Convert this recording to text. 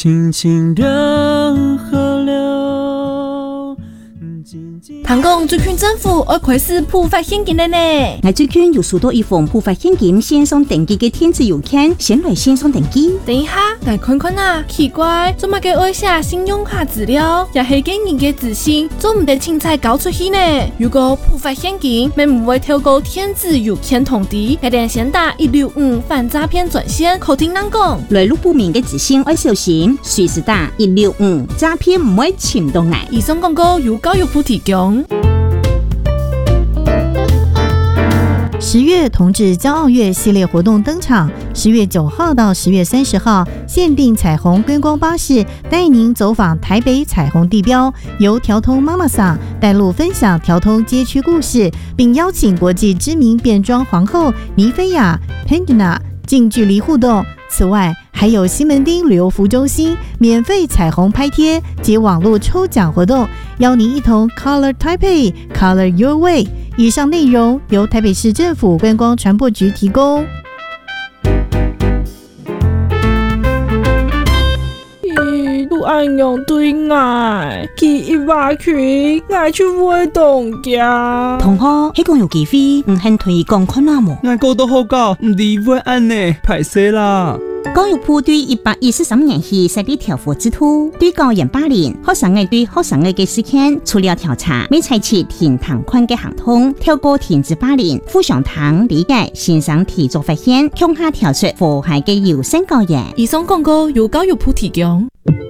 轻轻的河流。 听讲最近政府要开始普发现金了呢。 我最近有收到一封普发现金线上登记的电子邮件，先来线上登记。 等一下，来看看啊，奇怪，做乜嘅爱写信用卡资料，也系给人嘅自信，做唔得凊彩交出去呢？如果普发现金，咪唔会透过电子邮件通知，一定先打165反诈骗专线，口听人讲。 来路不明嘅资讯要小心，随时打165，诈骗唔会潜到嚟。 以上广告由教育部提供。 10月同志骄傲月系列活动登场，10月9号到10月30号，限定彩虹观光巴士带您走访台北彩虹地标，由调通妈妈桑带路分享调通街区故事，并邀请国际知名变装皇后尼菲亚 Pandina 近距离互动。此外，还有西门町旅游服中心免费彩虹拍贴及网络抽奖活动，邀您一同 Color Taipei Color Your Way。以上内容由台北市政府观光传播局提供。 都按用对爱，去一百群，爱去活动家。 同學，迄個有機會唔肯推廣看下無？ 我講到好高，唔理會按呢，歹勢啦。 教育部對123年起設立調課制度，對教員霸凌學生嘅對學生嘅事件，除了調查，未採取停堂款嘅行動，透過停止霸凌、互相談理解、線上提早發現，向下調出禍害嘅優先教員。 以上廣告由教育部提供。